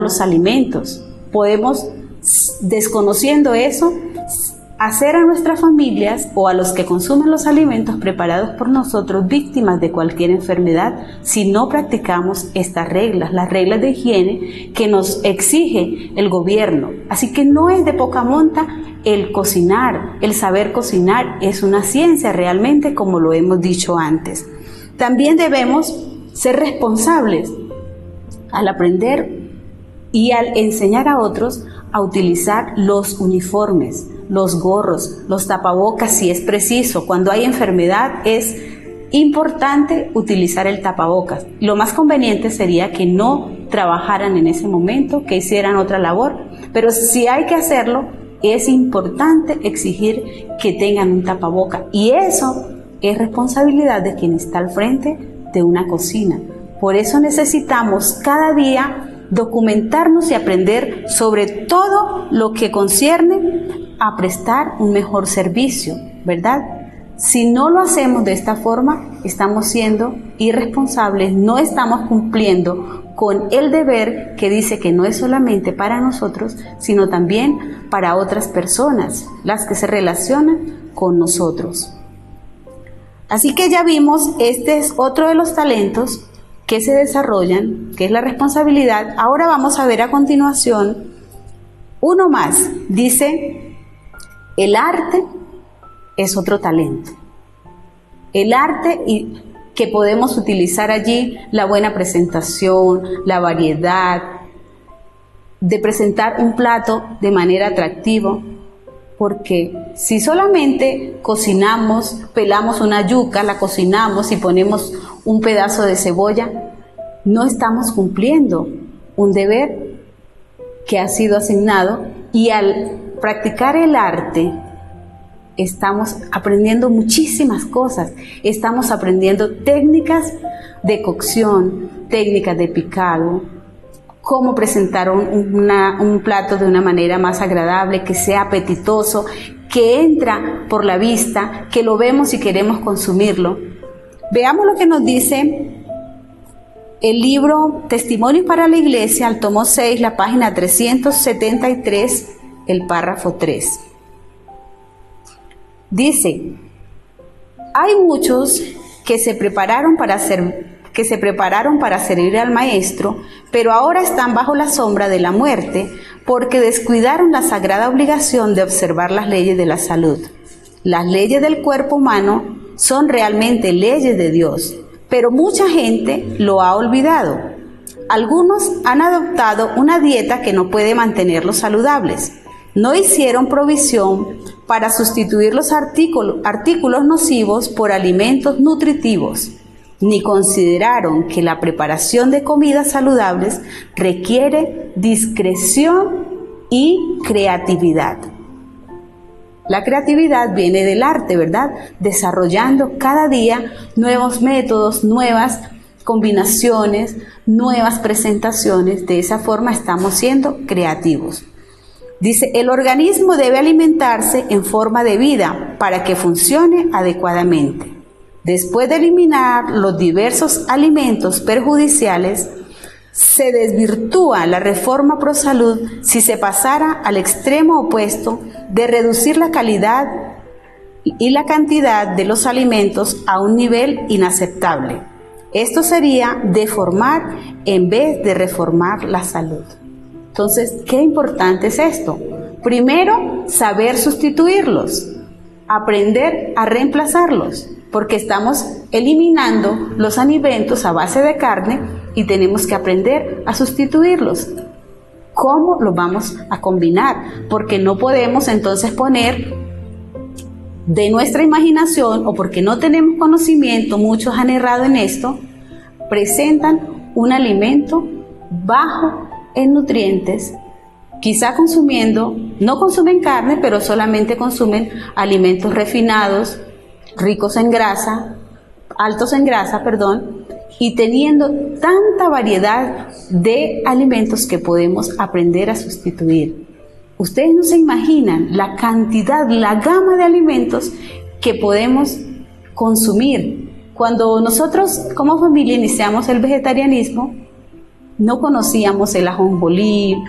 los alimentos. Podemos, desconociendo eso, hacer a nuestras familias o a los que consumen los alimentos preparados por nosotros víctimas de cualquier enfermedad si no practicamos estas reglas, las reglas de higiene que nos exige el gobierno. Así que no es de poca monta el cocinar, el saber cocinar es una ciencia realmente, como lo hemos dicho antes. También debemos ser responsables al aprender y al enseñar a otros a utilizar los uniformes, los gorros, los tapabocas si es preciso. Cuando hay enfermedad es importante utilizar el tapabocas. Lo más conveniente sería que no trabajaran en ese momento, que hicieran otra labor, pero si hay que hacerlo, es importante exigir que tengan un tapaboca, y eso es responsabilidad de quien está al frente de una cocina. Por eso necesitamos cada día documentarnos y aprender sobre todo lo que concierne a prestar un mejor servicio, ¿verdad? Si no lo hacemos de esta forma, estamos siendo irresponsables, no estamos cumpliendo con el deber que dice que no es solamente para nosotros, sino también para otras personas, las que se relacionan con nosotros. Así que ya vimos, este es otro de los talentos que se desarrollan, que es la responsabilidad. Ahora vamos a ver a continuación uno más. Dice, el arte es otro talento. El arte que podemos utilizar allí, la buena presentación, la variedad, de presentar un plato de manera atractiva, porque si solamente cocinamos, pelamos una yuca, la cocinamos y ponemos un pedazo de cebolla, no estamos cumpliendo un deber que ha sido asignado, y al practicar el arte estamos aprendiendo muchísimas cosas. Estamos aprendiendo técnicas de cocción, técnicas de picado, cómo presentar un plato de una manera más agradable, que sea apetitoso, que entra por la vista, que lo vemos y queremos consumirlo. Veamos lo que nos dice el libro Testimonios para la Iglesia, al tomo 6, la página 373, el párrafo 3. Dice, hay muchos que se prepararon para servir al Maestro, pero ahora están bajo la sombra de la muerte porque descuidaron la sagrada obligación de observar las leyes de la salud. Las leyes del cuerpo humano son realmente leyes de Dios, pero mucha gente lo ha olvidado. Algunos han adoptado una dieta que no puede mantenerlos saludables. No hicieron provisión para sustituir los artículos nocivos por alimentos nutritivos, ni consideraron que la preparación de comidas saludables requiere discreción y creatividad. La creatividad viene del arte, ¿verdad? Desarrollando cada día nuevos métodos, nuevas combinaciones, nuevas presentaciones. De esa forma estamos siendo creativos. Dice, el organismo debe alimentarse en forma de vida para que funcione adecuadamente. Después de eliminar los diversos alimentos perjudiciales, se desvirtúa la reforma pro salud si se pasara al extremo opuesto de reducir la calidad y la cantidad de los alimentos a un nivel inaceptable. Esto sería deformar en vez de reformar la salud. Entonces, ¿qué importante es esto? Primero, saber sustituirlos, aprender a reemplazarlos, porque estamos eliminando los alimentos a base de carne y tenemos que aprender a sustituirlos. ¿Cómo los vamos a combinar? Porque no podemos entonces poner de nuestra imaginación, o porque no tenemos conocimiento, muchos han errado en esto, presentan un alimento bajo en nutrientes, quizá no consumen carne, pero solamente consumen alimentos refinados, ricos en grasa, altos en grasa, y teniendo tanta variedad de alimentos que podemos aprender a sustituir. Ustedes no se imaginan la cantidad, la gama de alimentos que podemos consumir. Cuando nosotros como familia iniciamos el vegetarianismo, no conocíamos el ajonjolí,